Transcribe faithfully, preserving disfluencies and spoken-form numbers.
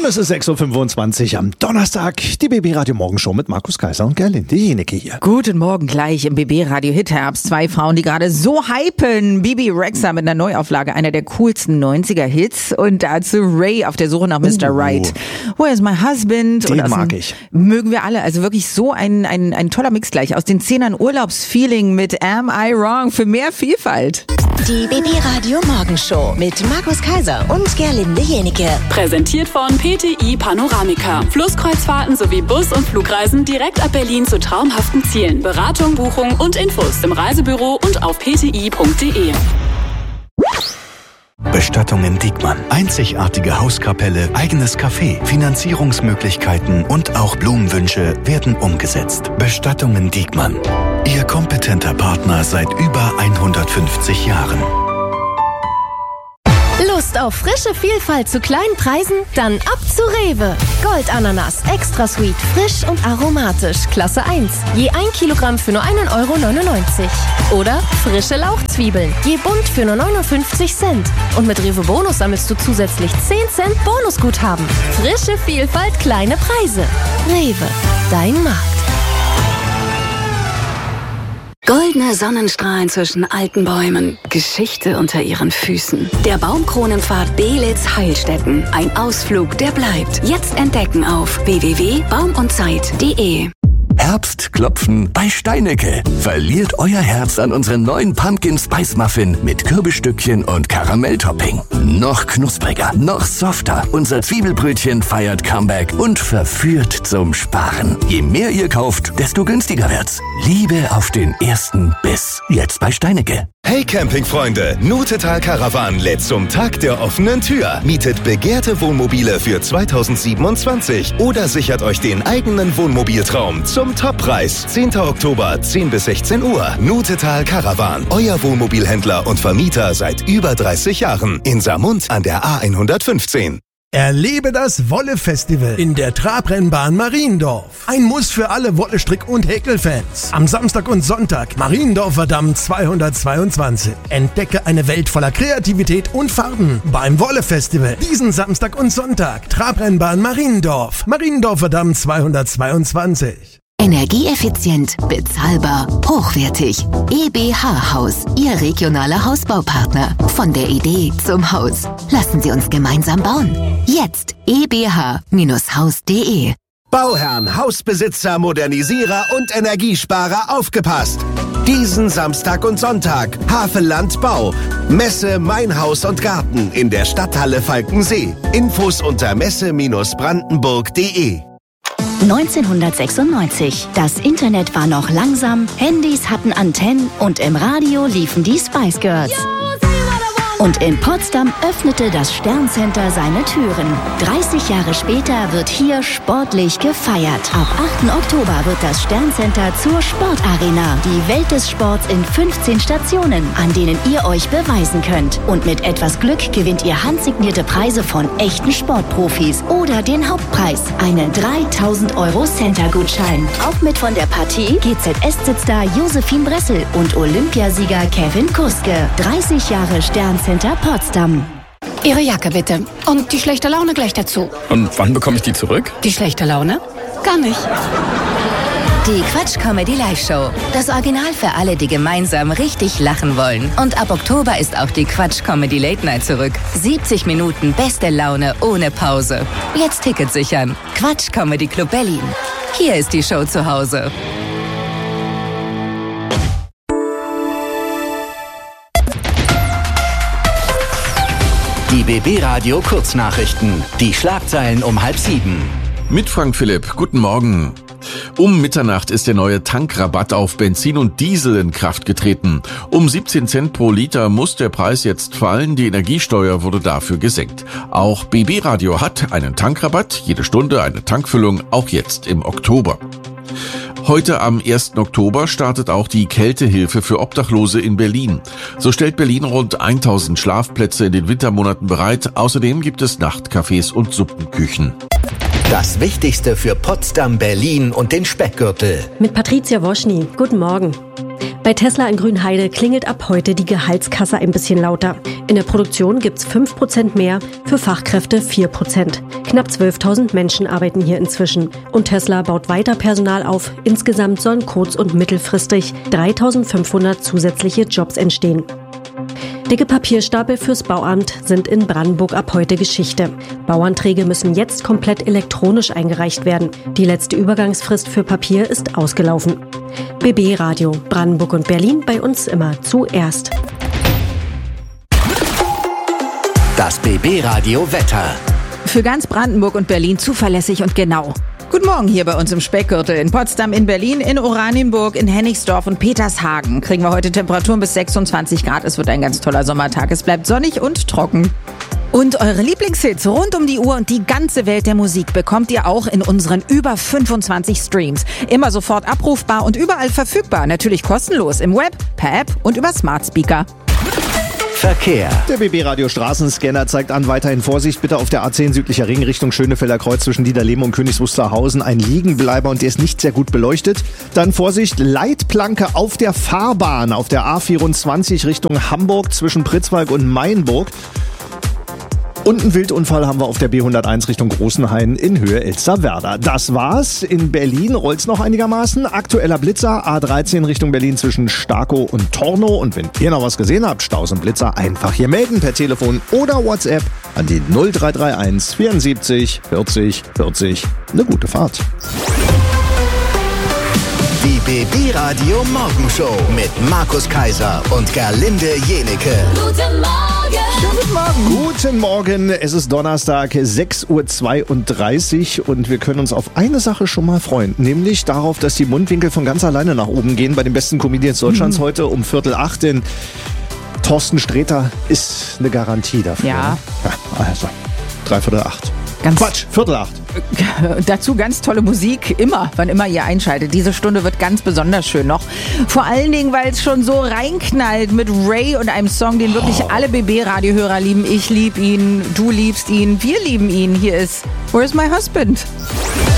es ist sechs Uhr fünfundzwanzig am Donnerstag. Die B B Radio Morgenshow mit Markus Kaiser und Gerlinde Jenecke hier. Guten Morgen gleich im B B Radio Hit Herbst. Zwei Frauen, die gerade so hypen. Bibi Rexha mit einer Neuauflage, einer der coolsten neunziger Hits. Und dazu Ray auf der Suche nach Mister Uh. Right. Where's my husband? Den und mag dem, ich. Mögen wir alle. Also wirklich so ein, ein, ein toller Mix gleich. Aus den Zehnern Urlaubsfeeling mit Am I Wrong für mehr Vielfalt. Die B B Radio Morgenshow mit Markus Kaiser und Gerlinde Jenecke. Präsentiert von P T I Panoramica. Flusskreuzfahrten sowie Bus- und Flugreisen direkt ab Berlin zu traumhaften Zielen. Beratung, Buchung und Infos im Reisebüro und auf p t i punkt d e. Bestattungen Diekmann. Einzigartige Hauskapelle, eigenes Café, Finanzierungsmöglichkeiten und auch Blumenwünsche werden umgesetzt. Bestattungen Diekmann. Ihr kompetenter Partner seit über hundertfünfzig Jahren. Lust auf frische Vielfalt zu kleinen Preisen? Dann ab zu Rewe. Goldananas, extra sweet, frisch und aromatisch, Klasse eins. Je ein Kilogramm für nur ein Euro neunundneunzig. Oder frische Lauchzwiebeln, je bunt für nur neunundfünfzig Cent. Und mit Rewe Bonus sammelst du zusätzlich zehn Cent Bonusguthaben. Frische Vielfalt, kleine Preise. Rewe, dein Markt. Goldene Sonnenstrahlen zwischen alten Bäumen. Geschichte unter ihren Füßen. Der Baumkronenpfad Belitz Heilstätten. Ein Ausflug, der bleibt. Jetzt entdecken auf w w w punkt baum und zeit punkt d e. Herbstklopfen bei Steinecke. Verliert euer Herz an unseren neuen Pumpkin Spice Muffin mit Kürbisstückchen und Karamelltopping. Noch knuspriger, noch softer. Unser Zwiebelbrötchen feiert Comeback und verführt zum Sparen. Je mehr ihr kauft, desto günstiger wird's. Liebe auf den ersten Biss. Jetzt bei Steinecke. Hey Campingfreunde, Nutetal Caravan lädt zum Tag der offenen Tür. Mietet begehrte Wohnmobile für zweitausendsiebenundzwanzig oder sichert euch den eigenen Wohnmobiltraum zum Toppreis. zehnten Oktober, zehn bis sechzehn Uhr. Nutetal Caravan, euer Wohnmobilhändler und Vermieter seit über dreißig Jahren. In Saarmund an der A hundertfünfzehn. Erlebe das Wolle-Festival in der Trabrennbahn Mariendorf. Ein Muss für alle Wolle-Strick- und Häkelfans. Am Samstag und Sonntag Mariendorfer Damm zweihundertzweiundzwanzig. Entdecke eine Welt voller Kreativität und Farben beim Wolle-Festival. Diesen Samstag und Sonntag Trabrennbahn Mariendorf. Mariendorfer Damm zweihundertzweiundzwanzig. Energieeffizient, bezahlbar, hochwertig. E B H Haus, Ihr regionaler Hausbaupartner. Von der Idee zum Haus. Lassen Sie uns gemeinsam bauen. Jetzt e b h Haus punkt d e. Bauherren, Hausbesitzer, Modernisierer und Energiesparer aufgepasst! Diesen Samstag und Sonntag Havelland Bau. Messe Mein Haus und Garten in der Stadthalle Falkensee. Infos unter messe brandenburg punkt d e. neunzehnhundertsechsundneunzig. Das Internet war noch langsam, Handys hatten Antennen und im Radio liefen die Spice Girls. Und in Potsdam öffnete das Sterncenter seine Türen. dreißig Jahre später wird hier sportlich gefeiert. Ab achten Oktober wird das Sterncenter zur Sportarena. Die Welt des Sports in fünfzehn Stationen, an denen ihr euch beweisen könnt. Und mit etwas Glück gewinnt ihr handsignierte Preise von echten Sportprofis oder den Hauptpreis, einen dreitausend Euro Center-Gutschein. Auch mit von der Partie G Z S-Star Josephine Bressel und Olympiasieger Kevin Kuske. dreißig Jahre Sterncenter Potsdam. Ihre Jacke bitte. Und die schlechte Laune gleich dazu. Und wann bekomme ich die zurück? Die schlechte Laune? Gar nicht. Die Quatsch Comedy Live Show. Das Original für alle, die gemeinsam richtig lachen wollen. Und ab Oktober ist auch die Quatsch Comedy Late Night zurück. siebzig Minuten beste Laune ohne Pause. Jetzt Ticket sichern. Quatsch Comedy Club Berlin. Hier ist die Show zu Hause. Die B B Radio Kurznachrichten. Die Schlagzeilen um halb sieben. Mit Frank Philipp. Guten Morgen. Um Mitternacht ist der neue Tankrabatt auf Benzin und Diesel in Kraft getreten. Um siebzehn Cent pro Liter muss der Preis jetzt fallen. Die Energiesteuer wurde dafür gesenkt. Auch B B Radio hat einen Tankrabatt. Jede Stunde eine Tankfüllung, auch jetzt im Oktober. Heute am ersten Oktober startet auch die Kältehilfe für Obdachlose in Berlin. So stellt Berlin rund tausend Schlafplätze in den Wintermonaten bereit. Außerdem gibt es Nachtcafés und Suppenküchen. Das Wichtigste für Potsdam, Berlin und den Speckgürtel. Mit Patricia Woschny. Guten Morgen. Bei Tesla in Grünheide klingelt ab heute die Gehaltskasse ein bisschen lauter. In der Produktion gibt's fünf Prozent mehr, für Fachkräfte vier Prozent. Knapp zwölftausend Menschen arbeiten hier inzwischen. Und Tesla baut weiter Personal auf. Insgesamt sollen kurz- und mittelfristig dreitausendfünfhundert zusätzliche Jobs entstehen. Dicke Papierstapel fürs Bauamt sind in Brandenburg ab heute Geschichte. Bauanträge müssen jetzt komplett elektronisch eingereicht werden. Die letzte Übergangsfrist für Papier ist ausgelaufen. B B Radio, Brandenburg und Berlin, bei uns immer zuerst. Das B B Radio Wetter. Für ganz Brandenburg und Berlin zuverlässig und genau. Guten Morgen hier bei uns im Speckgürtel in Potsdam, in Berlin, in Oranienburg, in Hennigsdorf und Petershagen. Kriegen wir heute Temperaturen bis sechsundzwanzig Grad. Es wird ein ganz toller Sommertag. Es bleibt sonnig und trocken. Und eure Lieblingshits rund um die Uhr und die ganze Welt der Musik bekommt ihr auch in unseren über fünfundzwanzig Streams. Immer sofort abrufbar und überall verfügbar. Natürlich kostenlos im Web, per App und über Smart Speaker. Verkehr. Der B B Radio Straßenscanner zeigt an, weiterhin Vorsicht bitte auf der A zehn südlicher Ring Richtung Schönefelder Kreuz zwischen Niederleben und Königs Wusterhausen. Ein Liegenbleiber und der ist nicht sehr gut beleuchtet. Dann Vorsicht, Leitplanke auf der Fahrbahn auf der A vierundzwanzig Richtung Hamburg zwischen Pritzwalk und Mainburg. Und einen Wildunfall haben wir auf der B hunderteins Richtung Großenhain in Höhe Elsterwerda. Das war's. In Berlin rollt's noch einigermaßen. Aktueller Blitzer, A dreizehn Richtung Berlin zwischen Starkow und Tornow. Und wenn ihr noch was gesehen habt, Staus und Blitzer, einfach hier melden per Telefon oder WhatsApp an die null drei drei eins vierundsiebzig vierzig vierzig. Eine gute Fahrt. Die B B Radio Morgenshow mit Markus Kaiser und Gerlinde Jenecke. Guten Morgen. Guten Morgen. Guten Morgen. Es ist Donnerstag, sechs Uhr zweiunddreißig und wir können uns auf eine Sache schon mal freuen. Nämlich darauf, dass die Mundwinkel von ganz alleine nach oben gehen bei den besten Comedians Deutschlands mhm. heute um Viertel acht. Denn Thorsten Sträter ist eine Garantie dafür. Ja. Ja, also, dreiviertel acht. Ganz Quatsch, Viertel acht. Dazu ganz tolle Musik, immer, wann immer ihr einschaltet. Diese Stunde wird ganz besonders schön noch. Vor allen Dingen, weil es schon so reinknallt mit Ray und einem Song, den wirklich oh. alle B B-Radiohörer lieben. Ich lieb ihn, du liebst ihn, wir lieben ihn. Hier ist Where's My Husband?